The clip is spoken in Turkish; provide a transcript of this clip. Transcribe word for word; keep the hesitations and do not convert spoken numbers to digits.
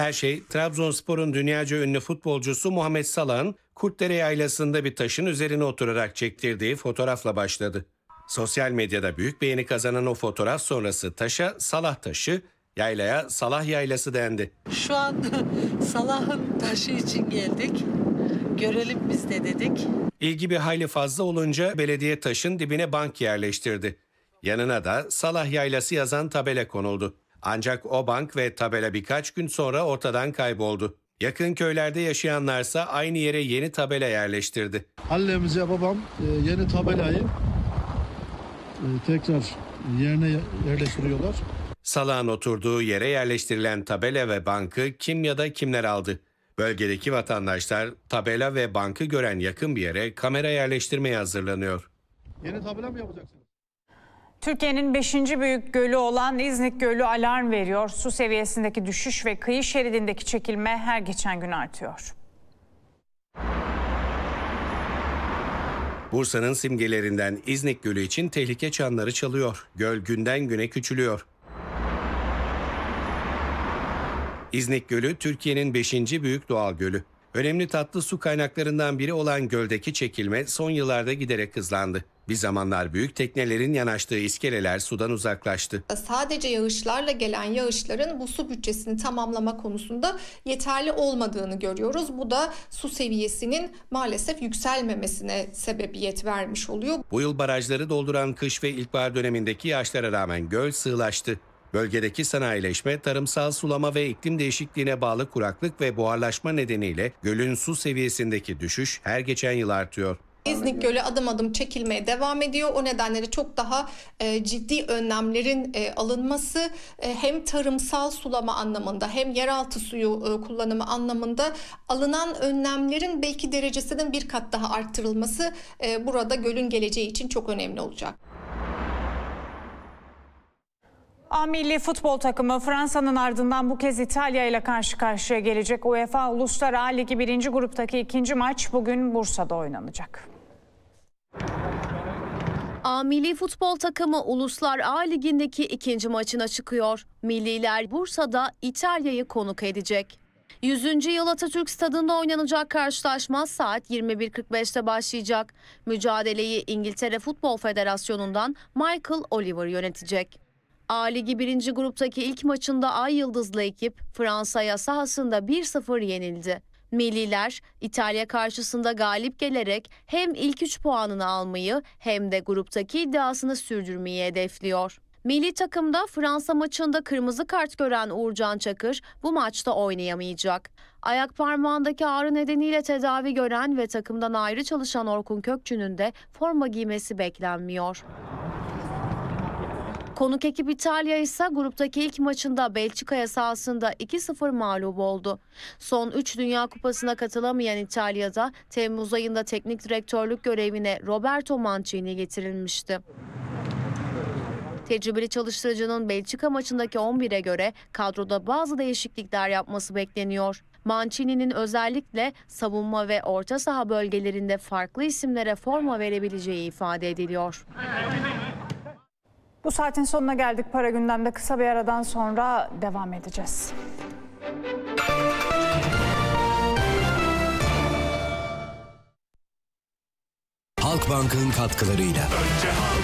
Her şey Trabzonspor'un dünyaca ünlü futbolcusu Muhammed Salah'ın Kurtdere Yaylası'nda bir taşın üzerine oturarak çektirdiği fotoğrafla başladı. Sosyal medyada büyük beğeni kazanan o fotoğraf sonrası taşa Salah taşı, yaylaya Salah yaylası dendi. Şu an Salah'ın taşı için geldik. Görelim biz de dedik. İlgi bir hayli fazla olunca belediye taşın dibine bank yerleştirdi. Yanına da Salah yaylası yazan tabela konuldu. Ancak o bank ve tabela birkaç gün sonra ortadan kayboldu. Yakın köylerde yaşayanlarsa aynı yere yeni tabela yerleştirdi. Annemize babam yeni tabelayı tekrar yerine yerleştiriyorlar. Salah'ın oturduğu yere yerleştirilen tabela ve bankı kim ya da kimler aldı? Bölgedeki vatandaşlar tabela ve bankı gören yakın bir yere kamera yerleştirmeye hazırlanıyor. Yeni tabela mı yapacaksınız? Türkiye'nin beşinci büyük gölü olan İznik Gölü alarm veriyor. Su seviyesindeki düşüş ve kıyı şeridindeki çekilme her geçen gün artıyor. Bursa'nın simgelerinden İznik Gölü için tehlike çanları çalıyor. Göl günden güne küçülüyor. İznik Gölü Türkiye'nin beşinci büyük doğal gölü. Önemli tatlı su kaynaklarından biri olan göldeki çekilme son yıllarda giderek hızlandı. Bir zamanlar büyük teknelerin yanaştığı iskeleler sudan uzaklaştı. Sadece yağışlarla gelen yağışların bu su bütçesini tamamlama konusunda yeterli olmadığını görüyoruz. Bu da su seviyesinin maalesef yükselmemesine sebebiyet vermiş oluyor. Bu yıl barajları dolduran kış ve ilkbahar dönemindeki yağışlara rağmen göl sığlaştı. Bölgedeki sanayileşme, tarımsal sulama ve iklim değişikliğine bağlı kuraklık ve buharlaşma nedeniyle gölün su seviyesindeki düşüş her geçen yıl artıyor. İznik Gölü adım adım çekilmeye devam ediyor. O nedenle de çok daha e, ciddi önlemlerin e, alınması e, hem tarımsal sulama anlamında hem yeraltı suyu e, kullanımı anlamında alınan önlemlerin belki derecesinin bir kat daha arttırılması e, burada gölün geleceği için çok önemli olacak. A milli futbol takımı Fransa'nın ardından bu kez İtalya ile karşı karşıya gelecek. UEFA Uluslar A Ligi birinci gruptaki ikinci maç bugün Bursa'da oynanacak. A milli futbol takımı Uluslar A Ligi'ndeki ikinci maçına çıkıyor. Milliler Bursa'da İtalya'yı konuk edecek. yüzüncü yıl Atatürk Stadı'nda oynanacak karşılaşma saat yirmi bir kırk beşte başlayacak. Mücadeleyi İngiltere Futbol Federasyonu'ndan Michael Oliver yönetecek. A Ligi birinci gruptaki ilk maçında Ay Yıldızlı ekip Fransa'ya sahasında bir sıfır yenildi. Milliler İtalya karşısında galip gelerek hem ilk üç puanını almayı hem de gruptaki iddiasını sürdürmeyi hedefliyor. Milli takımda Fransa maçında kırmızı kart gören Uğurcan Çakır bu maçta oynayamayacak. Ayak parmağındaki ağrı nedeniyle tedavi gören ve takımdan ayrı çalışan Orkun Kökçü'nün de forma giymesi beklenmiyor. Konuk ekip İtalya ise gruptaki ilk maçında Belçika'ya sahasında iki sıfır mağlup oldu. Son üç Dünya Kupası'na katılamayan İtalya'da Temmuz ayında teknik direktörlük görevine Roberto Mancini getirilmişti. Tecrübeli çalıştırıcının Belçika maçındaki on bire göre kadroda bazı değişiklikler yapması bekleniyor. Mancini'nin özellikle savunma ve orta saha bölgelerinde farklı isimlere forma verebileceği ifade ediliyor. Bu saatin sonuna geldik. Para gündemde kısa bir aradan sonra devam edeceğiz. Halkbank'ın katkılarıyla.